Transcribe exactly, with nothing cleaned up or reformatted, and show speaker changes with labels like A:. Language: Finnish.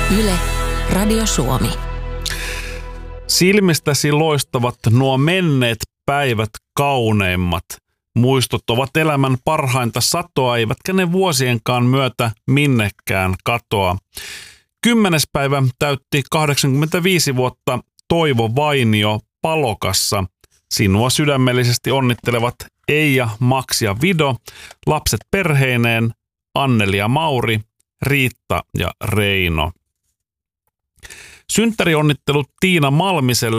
A: Yle, Radio Suomi.
B: Silmistäsi loistavat nuo menneet päivät kauneimmat. Muistot ovat elämän parhainta satoa, eivätkä ne vuosienkaan myötä minnekään katoa. Kymmenes päivä täytti kahdeksankymmentäviisi vuotta Toivo Vainio Palokassa. Sinua sydämellisesti onnittelevat Eija, Max ja Vido, lapset perheineen, Anneli ja Mauri, Riitta ja Reino. Synttärionnittelut Tiina Malmiselle